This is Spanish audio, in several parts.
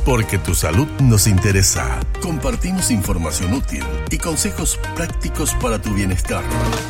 Porque tu salud nos interesa. Compartimos información útil y consejos prácticos para tu bienestar.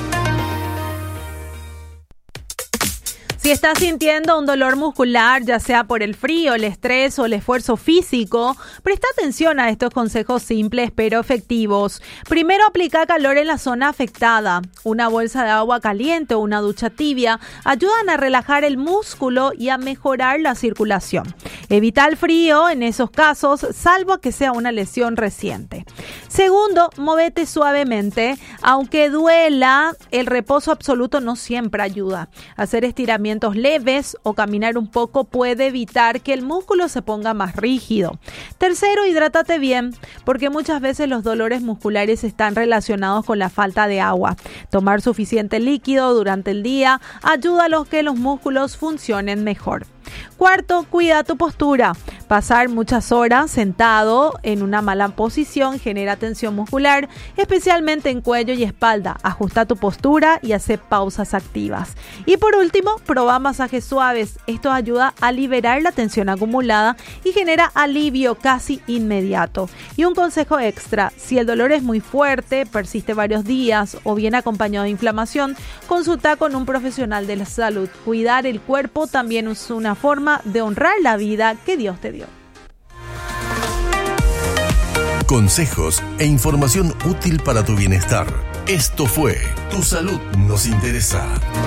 Si estás sintiendo un dolor muscular, ya sea por el frío, el estrés o el esfuerzo físico, presta atención a estos consejos simples pero efectivos. Primero, aplica calor en la zona afectada. Una bolsa de agua caliente o una ducha tibia ayudan a relajar el músculo y a mejorar la circulación. Evita el frío en esos casos, salvo que sea una lesión reciente. Segundo, móvete suavemente. Aunque duela, el reposo absoluto no siempre ayuda. Hacer estiramientos leves o caminar un poco puede evitar que el músculo se ponga más rígido. Tercero, hidrátate bien, porque muchas veces los dolores musculares están relacionados con la falta de agua. Tomar suficiente líquido durante el día ayuda a que los músculos funcionen mejor. Cuarto, cuida tu postura. Pasar muchas horas sentado en una mala posición genera tensión muscular, especialmente en cuello y espalda. Ajusta tu postura y hace pausas activas. Y por último, proba masajes suaves. Esto ayuda a liberar la tensión acumulada y genera alivio casi inmediato. Y un consejo extra: si el dolor es muy fuerte, persiste varios días o viene acompañado de inflamación, consulta con un profesional de la salud. Cuidar el cuerpo también es una forma de honrar la vida que Dios te dio. Consejos e información útil para tu bienestar. Esto fue Tu Salud Nos Interesa.